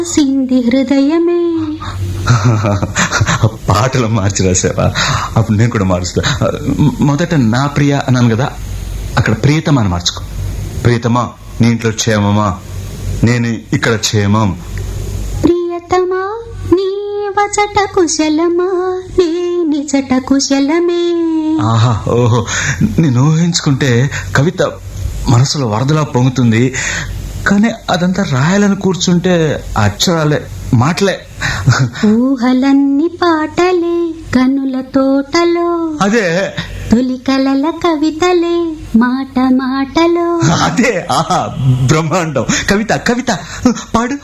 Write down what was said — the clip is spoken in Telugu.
సింధి హృదయమే. పాటలు మార్చి రాసావా? అప్పుడు నేను కూడా మారుస్తా. మొదట నా ప్రియ అన్నాను కదా, అక్కడ ప్రియతమా అని మార్చుకో. ప్రియతమా, నీ ఇంట్లో క్షేమమా? నేను ఇక్కడ క్షేమం. ప్రియతమా, నీ వచట కుశలమా? నీ నిజట కుశలమే. ఆహా, ఓహో, నేను ఊహించుకుంటే కవిత మనసులో వరదలా పొంగుతుంది. కానీ అదంతా రాయాలని కూర్చుంటే అక్షరాలే, మాటలే. ఊహలన్నీ పాటలే కనుల తోటలో. అదే తొలి కలల కవితలే మాట మాటలో. అదే, ఆహా, బ్రహ్మాండం. కవిత, కవిత పాడు.